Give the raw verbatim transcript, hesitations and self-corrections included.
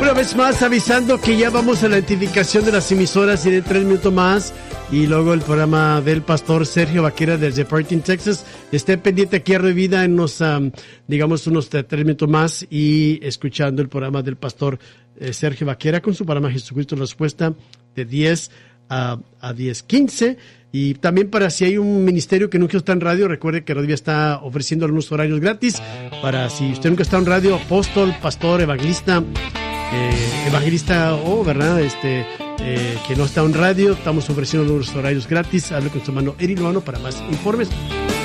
Una vez más avisando que ya vamos a la identificación de las emisoras y de tres minutos más. Y luego el programa del pastor Sergio Vaquera desde Partin, Texas. Esté pendiente aquí a Revida en unos, um, digamos, unos tres minutos más y escuchando el programa del pastor eh, Sergio Vaquera con su programa Jesucristo Respuesta de diez a diez quince. Y también para si hay un ministerio que nunca está en radio, recuerde que Revida está ofreciendo algunos horarios gratis. Para si usted nunca está en radio, apóstol, pastor, evangelista, eh, evangelista o, oh, ¿verdad? Este... Eh, que no está en radio, estamos ofreciendo los horarios gratis. Hable con su hermano Eri Luano para más informes.